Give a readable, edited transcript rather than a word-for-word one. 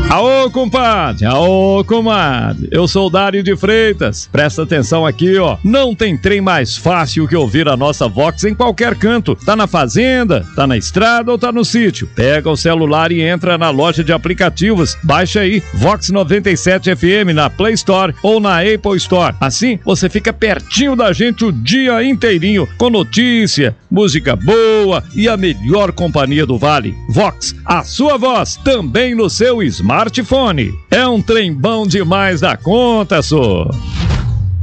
Aô, compadre! Aô, comadre! Eu sou o Dário de Freitas. Presta atenção aqui, ó. Não tem trem mais fácil que ouvir a nossa Vox em qualquer canto. Tá na fazenda, tá na estrada ou tá no sítio. Pega o celular e entra na loja de aplicativos. Baixa aí, Vox 97 FM na Play Store ou na Apple Store. Assim, você fica pertinho da gente o dia inteirinho, com notícia, música boa e a melhor companhia do Vale. Vox, a sua voz, também no seu smartphone. É um trem bom demais da conta, só.